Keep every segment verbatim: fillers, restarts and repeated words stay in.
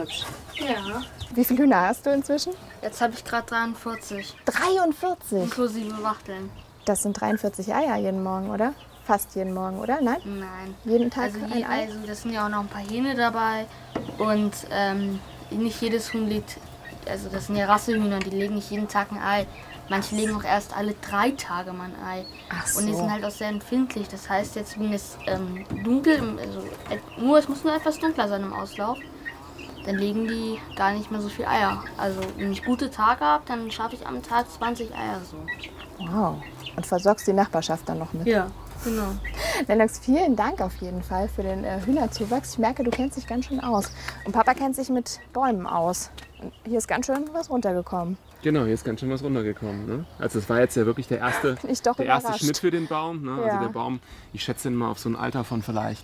Hübsch. Ja. Wie viele Hühner hast du inzwischen? Jetzt habe ich gerade dreiundvierzig. dreiundvierzig? Inklusive Wachteln. Das sind dreiundvierzig Eier jeden Morgen, oder? Fast jeden Morgen, oder? Nein? Nein. Jeden Tag Also, ein je, Ei? also das sind ja auch noch ein paar Hähne dabei. Und ähm, nicht jedes Huhn legt, also das sind ja Rassehühner, die legen nicht jeden Tag ein Ei. Manche legen auch erst alle drei Tage mal ein Ei. Ach so. Und die sind halt auch sehr empfindlich. Das heißt, jetzt wenn es ähm, dunkel, also äh, nur, es muss nur etwas dunkler sein im Auslauf, dann legen die gar nicht mehr so viel Eier. Also wenn ich gute Tage habe, dann schaffe ich am Tag zwanzig Eier so. Wow. Und versorgst die Nachbarschaft dann noch mit? Ja, genau. Lennox, vielen Dank auf jeden Fall für den äh, Hühnerzuwachs. Ich merke, du kennst dich ganz schön aus. Und Papa kennt sich mit Bäumen aus. Und hier ist ganz schön was runtergekommen. Genau, hier ist ganz schön was runtergekommen. Ne? Also das war jetzt ja wirklich der erste, Bin ich doch der erste überrascht. Schnitt für den Baum. Ne? Ja. Also der Baum, ich schätze ihn mal auf so ein Alter von vielleicht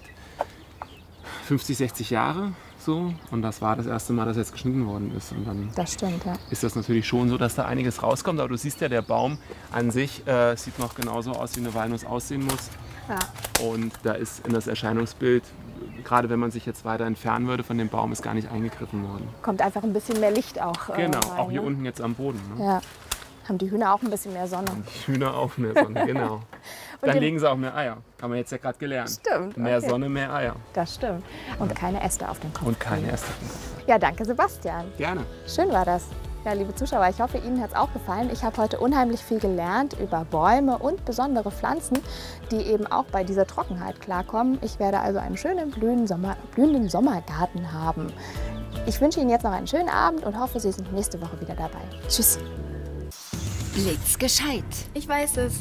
fünfzig, sechzig Jahre. So. Und das war das erste Mal, dass jetzt geschnitten worden ist. Und dann Das stimmt, ja. ist das natürlich schon so, dass da einiges rauskommt. Aber du siehst ja, der Baum an sich äh, sieht noch genauso aus, wie eine Walnuss aussehen muss. Ja. Und da ist in das Erscheinungsbild, gerade wenn man sich jetzt weiter entfernen würde von dem Baum, ist gar nicht eingegriffen worden. Kommt einfach ein bisschen mehr Licht auch äh, Genau, rein, auch hier ne? unten jetzt am Boden. Ne? Ja. Haben die Hühner auch ein bisschen mehr Sonne. Die Hühner auch mehr Sonne, genau. Dann den- legen sie auch mehr Eier. Haben wir jetzt ja gerade gelernt. Stimmt, Mehr okay. Sonne, mehr Eier. Das stimmt. Und keine Äste auf dem Kopf. Und keine kriegen. Äste. Ja, danke Sebastian. Gerne. Schön war das. Ja, liebe Zuschauer, ich hoffe, Ihnen hat es auch gefallen. Ich habe heute unheimlich viel gelernt über Bäume und besondere Pflanzen, die eben auch bei dieser Trockenheit klarkommen. Ich werde also einen schönen blühenden, Sommer, blühenden Sommergarten haben. Ich wünsche Ihnen jetzt noch einen schönen Abend und hoffe, Sie sind nächste Woche wieder dabei. Tschüss. Blitzgescheit. Ich weiß es.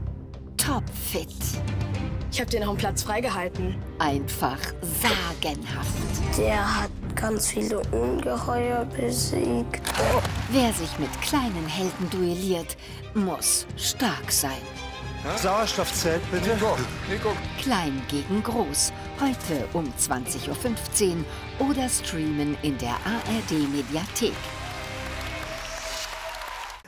Topfit. Ich habe dir noch einen Platz freigehalten. Einfach sagenhaft. Der hat ganz viele Ungeheuer besiegt. Wer sich mit kleinen Helden duelliert, muss stark sein. Sauerstoffzelt, bitte. Nico, Nico. Klein gegen groß. Heute um zwanzig Uhr fünfzehn oder streamen in der A R D Mediathek.